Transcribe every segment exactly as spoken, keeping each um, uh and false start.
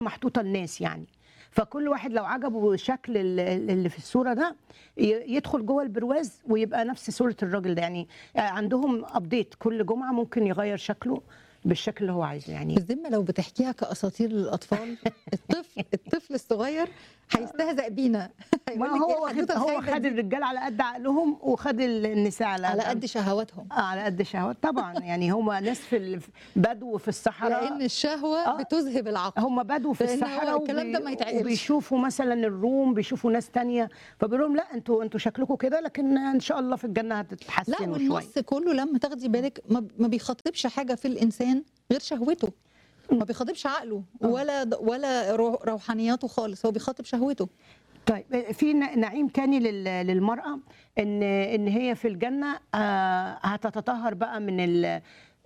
محطوطه للناس يعني. فكل واحد لو عجبه شكل ال- اللي في الصوره ده ي- يدخل جوه البرواز ويبقى نفس صوره الراجل ده يعني. عندهم ابديت كل جمعه ممكن يغير شكله بالشكل اللي هو عايزه يعني. بالذمة لو بتحكيها كأساطير للأطفال، الطفل الطفل الصغير هيستهزأ بينا، ما هيقول لك هو ايه واخد الحدوته هو الخايبة خد دي الرجال على قد عقلهم وخد النساء على على قد قد شهواتهم، آه، على قد شهوات طبعا. يعني هم ناس في ال- بدو في الصحراء. لأن الشهوة اه بتذهب العقل، هم بدو في لأن هو الصحراء الكلام ده وبي... ما يتعقلش. وبيشوفوا مثلا الروم، بيشوفوا ناس تانية فبيقول لهم لا انتوا انتوا شكلكم كده، لكن ان شاء الله في الجنه لا، هتتحسنوا شويه. والنص كله لما تاخدي بالك ما ما بيخاطبش حاجة في الإنسان غير شهوته، ما بيخاطبش عقله ولا ولا روح- روحانياته خالص، هو بيخاطب شهوته. طيب في ن- نعيم تاني لل- للمرأة، ان ان هي في الجنة آه، هتتطهر بقى من ال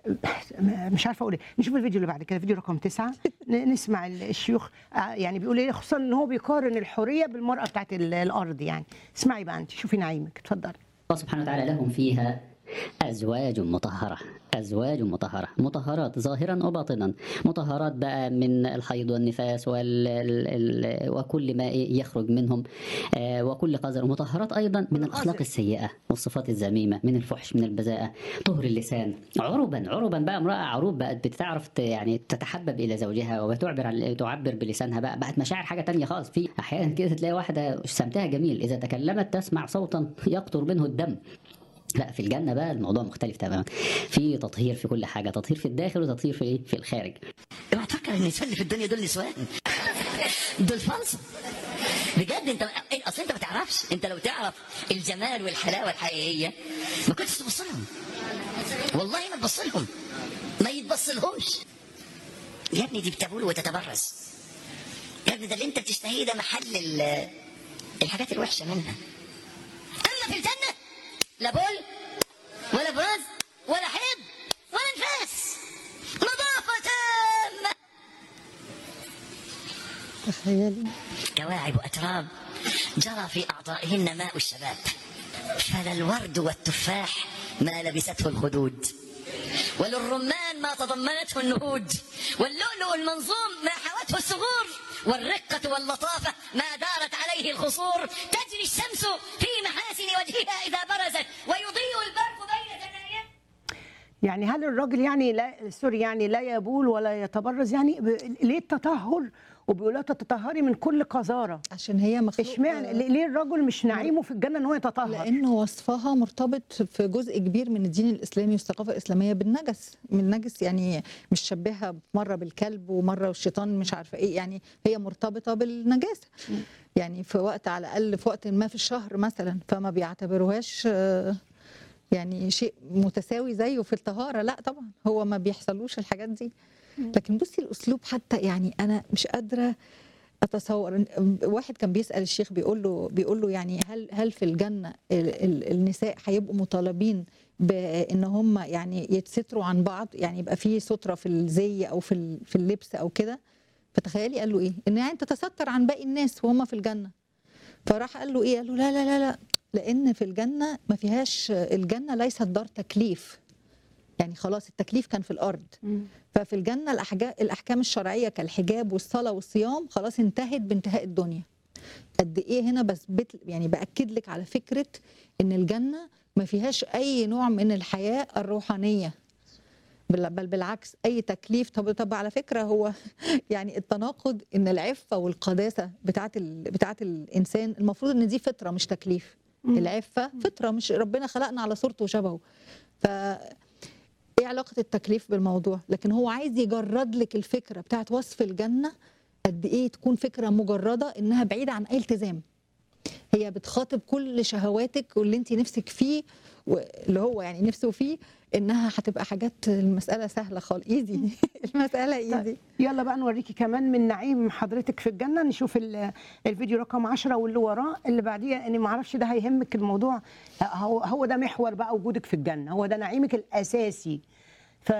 مش عارفه اقول ايه. نشوف الفيديو اللي بعد كده، فيديو رقم تسعة. ن- نسمع ال- الشيوخ آه، يعني بيقول ايه، خصوصا ان هو بيقارن الحوريه بالمراه بتاعت ال- الارض يعني. اسمعي بقى انت، شوفي نعيمك، اتفضلي. الله سبحانه وتعالى لهم فيها أزواج مطهرة، أزواج مطهرة، مطهرات ظاهرا وباطنا، مطهرات بقى من الحيض والنفاس وال... ال... ال... وكل ما يخرج منهم، آه، وكل قذر، مطهرات أيضا من الأخلاق السيئة والصفات الذميمة، من الفحش، من البذاءة، طهر اللسان، عربا عربا بقى، امرأة عروب بقت بتعرف ت- يعني تتحبب إلى زوجها وبتعبر عن... تعبر بلسانها بقى، بقت مشاعر حاجة تانية خالص. في أحيانا كده تلاقي واحدة سمتها جميل، إذا تكلمت تسمع صوتا يقطر منه الدم. لا، في الجنة بقى الموضوع مختلف تماما، في تطهير في كل حاجة، تطهير في الداخل وتطهير في ايه، في الخارج. اوعى تفكر ان النساء اللي في الدنيا دول نسوان، دول فالص بجد. انت اصل انت ما تعرفش، انت لو تعرف الجمال والحلاوه الحقيقيه ما كنتش تبص لهم، والله ما تبص لهم، ما يتبص لهمش. يا ابني دي بتبول وتتبرز، يا ابني ده اللي انت بتشتهيه ده محل ال- الحاجات الوحشه منها. اما في الجنه لا بول ولا براز ولا حب ولا نفاس، نظافه تامه، تخيلي كواعب وأتراب جرى في أعضائهن ماء الشباب، فلا الورد والتفاح ما لبسته الخدود، وللرمان ما تضمنته النهود، واللؤلؤ المنظوم ما حوته الصغور، والرقة واللطافة ما دارت عليه الخصور، تجري الشمس في محاسن وجهها إذا برزت، ويضيء البرق بين ثناياه. يعني هل الراجل يعني لا سوري يعني لا يبول ولا يتبرز يعني ب... ليه التطهر؟ وبيقولوا تتطهري من كل قذاره. عشان هي مخلوق، اشمعنى ليه ليه الرجل مش نعيمه في الجنه ان هو يتطهر؟ لأنه وصفها مرتبط في جزء كبير من الدين الإسلامي والثقافة الإسلامية بالنجس، من نجس يعني، مش شبهها مرة بالكلب ومرة الشيطان مش عارفة إيه، يعني هي مرتبطة بالنجاسة يعني في وقت، على الأقل في وقت ما في الشهر مثلا، فما بيعتبروهاش آه، يعني شيء متساوي زيه في الطهارة. لا طبعا هو ما بيحصلوش الحاجات دي. لكن بصي الأسلوب حتى، يعني أنا مش قادرة اتصور. واحد كان بيسال الشيخ، بيقول له بيقول له يعني هل هل في الجنه ال- ال- النساء هيبقوا مطالبين بان هم يعني يتستروا عن بعض، يعني يبقى في ستره في الزي او في ال- في اللبس او كده؟ فتخيلي قال له ايه، ان يعني تتستر عن باقي الناس وهم في الجنه. فراح قال له ايه، قال له لا لا لا لا، لان في الجنه ما فيهاش، الجنه ليست دار تكليف، يعني خلاص التكليف كان في الارض. ففي الجنة الأحجا- الأحكام الشرعية كالحجاب والصلاة والصيام خلاص انتهت بانتهاء الدنيا. قد إيه هنا بثبت، يعني بأكد لك على فكرة إن الجنة ما فيهاش أي نوع من الحياة الروحانية، بل بل بالعكس أي تكليف. طب طب على فكرة هو يعني التناقض إن العفة والقداسة بتاعت ال بتاعت الإنسان المفروض إن دي فطرة مش تكليف. العفة فطرة، مش ربنا خلقنا على صورته وشبهه. ف ايه علاقة التكليف بالموضوع؟ لكن هو عايز يجرد لك الفكرة بتاعت وصف الجنة، قد ايه تكون فكرة مجردة، انها بعيدة عن اي التزام. هي بتخاطب كل شهواتك واللي انت نفسك فيه، واللي هو يعني نفسه فيه، انها هتبقى حاجات، المسألة سهلة خالص، ايزي. المسألة ايزي. طيب يلا بقى نوريكي كمان من نعيم حضرتك في الجنه. نشوف ال- الفيديو رقم عشرة واللي وراه اللي بعديه. اني ما اعرفش ده هيهمك الموضوع، هو هو ده محور بقى وجودك في الجنه، هو ده نعيمك الاساسي.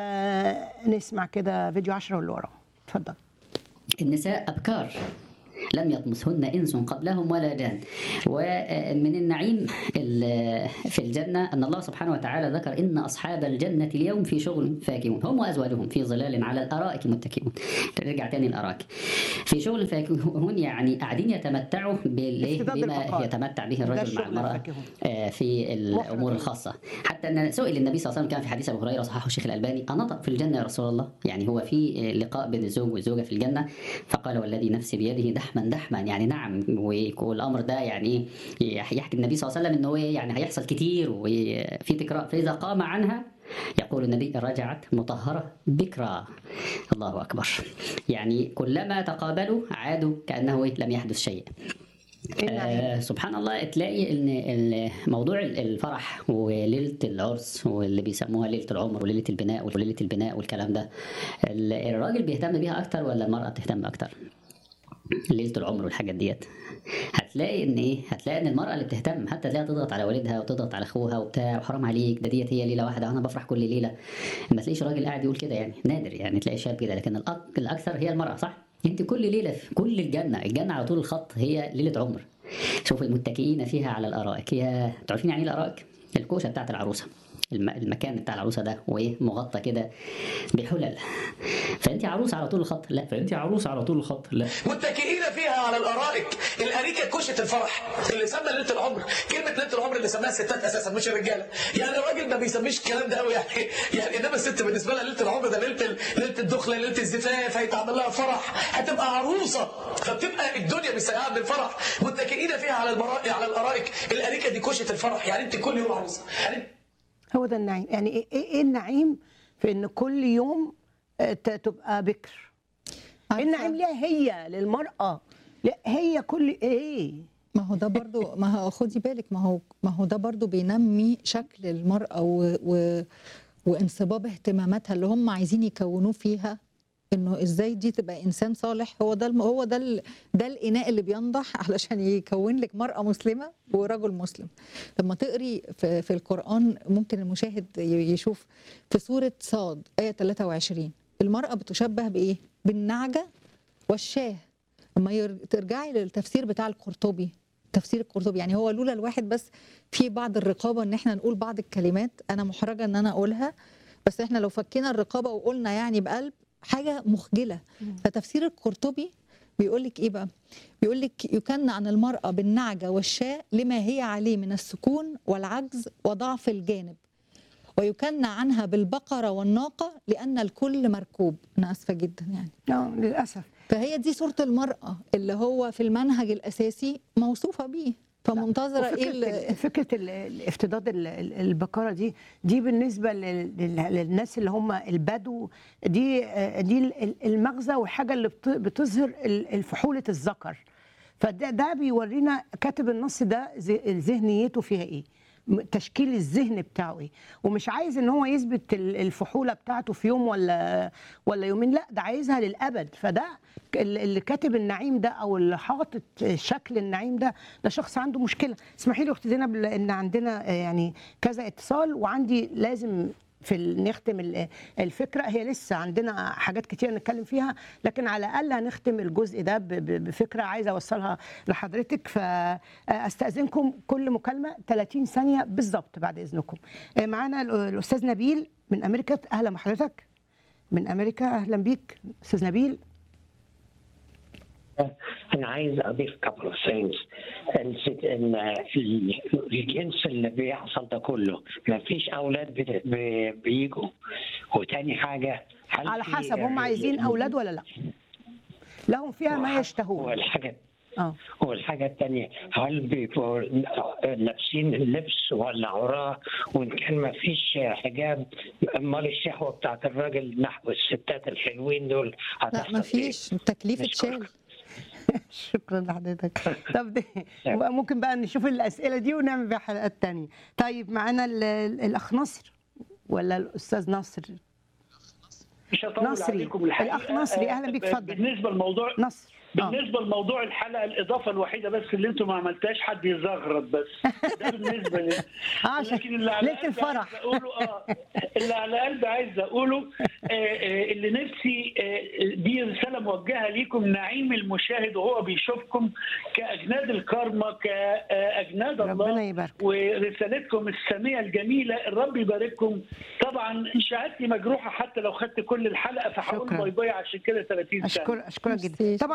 فنسمع كده فيديو عشرة واللي وراه، اتفضل. النساء أبكار لم يطمثهن إنس قبلهم ولا جان. ومن النعيم ال- في الجنة أن الله سبحانه وتعالى ذكر إن أصحاب الجنة اليوم في شغل فاكهون، هم وأزواجهم في ظلال على الأرائك متكئون. نرجع تاني الأرائك، في شغل فاكهون، يعني قاعدين يتمتعوا بال- افتضاد بما البقاء. يتمتع به ده الرجل مع الشغل المرأة الفاكهون. آه، في الأمور الخاصة. حتى أن سئل النبي صلى الله عليه وسلم، كان في حديث أبو هريرة صححه الشيخ الألباني: أنطق في الجنة يا رسول الله؟ يعني هو في لقاء بين الزوج والزوجة في الجنة؟ فقال: والذي نفسي بيده دحما دحما، يعني نعم. والأمر ده يعني إيه؟ يحكي النبي صلى الله عليه وسلم إنه إيه يعني هيحصل كتير وفي تكرار، فإذا قام عنها يقول النبي: رجعت مطهرة بكرا. الله أكبر. يعني كلما تقابلوا عادوا كأنه إيه لم يحدث شيء. آه سبحان الله. تلاقي ان ال- موضوع الفرح وليله العرس واللي بيسموها ليله العمر وليله البناء وليله البناء والكلام ده، ال- الراجل بيهتم بيها اكتر ولا المراه بتهتم اكتر؟ ليله العمر والحاجات ديت، هتلاقي ان ايه هتلاقي ان المراه اللي بتهتم، حتى تلاقيها تضغط على والدها وتضغط على اخوها وبتاع، وحرام عليك ده ديت هي ليله واحده وانا بفرح كل ليله. ما تلاقيش راجل قاعد يقول كده، يعني نادر يعني تلاقي شاب كده. لكن الأك- الاكثر هي المراه، صح؟ انت كل ليله في كل الجنه، الجنه على طول الخط هي ليله عمر. شوف المتكئين فيها على الارائك. يا تعرفين يعني ايه الارائك؟ الكوشه بتاعت العروسه، الم- المكان بتاع العروسه ده، وايه مغطى كده بحلل. فانت عروسه على طول الخط؟ لا. فانت عروسه على طول الخط؟ لا. متكئين فيها على الارائك، الاريكه كوشه الفرح اللي سمى ليله العمر. كلمه ليله العمر اللي سماها الستات اساسا مش الرجاله، يعني الراجل ما بيسميش الكلام ده قوي يعني يعني انما الست بالنسبه لها ليله العمر ده ليله ال- ليله الدخله، ليله الزفاف، هيتعمل لها فرح، هتبقى عروسه، فبتبقى الدنيا مسيعه بالفرح. متكئين فيها على المرا... على الارائك، الاريكه دي كوشه الفرح، يعني انت كل يوم عروسه يعني. هو ده النعيم. يعني ايه ايه إيه النعيم في ان كل يوم آه، ت- تبقى بكر؟ عارفة؟ النعيم ليها هي للمرأة، لا هي كل ايه. ما هو ده برضو، ما هو خدي بالك، ما هو ما هو ده برضو بينمي شكل المرأة و و وانصباب اهتماماتها اللي هم عايزين يكونوه فيها، انه ازاي دي تبقى انسان صالح. هو ده الم- هو ده ال- ده الاناء اللي بينضح علشان يكون لك مرأة مسلمة ورجل مسلم. لما تقري في, في القرآن، ممكن المشاهد ي- يشوف في سورة صاد آية ثلاثة وعشرين، المرأة بتشبه بايه؟ بالنعجة والشاه. لما ير- ترجعي للتفسير بتاع القرطبي، تفسير القرطبي، يعني هو لولا الواحد بس في بعض الرقابه ان احنا نقول بعض الكلمات، انا محرجه ان انا اقولها، بس احنا لو فكينا الرقابه وقلنا يعني بقلب حاجه مخجله. فتفسير القرطبي بيقول لك ايه بقى؟ بيقول لك: يكن عن المراه بالنعجه والشاة لما هي عليه من السكون والعجز وضعف الجانب، ويكن عنها بالبقره والناقه لان الكل مركوب. انا اسفه جدا يعني. اه للاسف. فهي دي صورة المرأة اللي هو في المنهج الأساسي موصوفة بيه، فمنتظرة ايه وفكره ال- ال- فكره ال- الافتضاد ال- ال- البقره دي دي بالنسبه لل- لل- للناس اللي هم البدو، دي آه، دي ال- المغزى والحاجه اللي بت- بتظهر ال- الفحوله الذكر. فده ده بيورينا كاتب النص ده ذ- ذهنيته فيها ايه، م- تشكيل الذهن بتاعه ايه. ومش عايز ان هو يثبت ال- الفحوله بتاعته في يوم ولا ولا يومين، لا ده عايزها للابد. فده ال- اللي كاتب النعيم ده او اللي حاطط شكل النعيم ده، ده شخص عنده مشكله. اسمحي لي اختي زينب ان عندنا آه، يعني كذا اتصال، وعندي لازم في ال- نختم ال- الفكره. هي لسه عندنا حاجات كتير نتكلم فيها، لكن على الاقل هنختم الجزء ده ب- ب- بفكره عايزه اوصلها لحضرتك. فاستاذنكم كل مكالمه ثلاثين ثانيه بالظبط بعد اذنكم. آه، معانا ال- الاستاذ نبيل من امريكا. اهلا بحضرتك من امريكا، اهلا بيك استاذ نبيل. أنا عايز أضيف couple of things. نسيت إن ال- الجنس اللي بيحصل ده كله ما فيش أولاد بت- بي- بيجوا. وتاني حاجة، هل على في- حسب هم عايزين اولاد ولا لا، لهم فيها ما يشتهون. والحاجة اه والحاجة التانية، هل بيبقوا لابسين اللبس ولا عراه؟ وإن كان ما فيش حجاب، أمال الشهوة بتاعت الراجل نحو الستات الحلوين دول لا هتحصل ما إيه؟ فيش، التكليف نشكرك. اتشال. شكرا لحضرتك. طب دي ممكن بقى نشوف الاسئله دي ونعمل بيها حلقات تانية. طيب معانا ال- ال- الاخ نصر ولا الاستاذ نصر؟ مش هطول نصري. عليكم الحقيقة. الأخ نصري، أهلا بيك، آه، اتفضل. بالنسبة للموضوع نصر. بالنسبه لموضوع الحلقه، الاضافه الوحيده بس اللي انتم ما عملتهاش حد يزغرط بس، ده بالنسبه لي. اه عشان لكن اللي على ليله قلبي الفرح. عايز اقوله اه اللي على قلبي عايز اقوله آه آه اللي نفسي آه دي رساله موجهه ليكم، نعيم المشاهد وهو بيشوفكم كاجناد الكرمه، كاجناد الله، ربنا يبارك. ورسالتكم الساميه الجميله، الرب يبارككم. طبعا شهادتي مجروحه حتى لو خدت كل الحلقه، فهقول شكراً. باي باي عشان كده ثلاثين سنه. اشكر اشكرك جدا ميرسي. طبعا.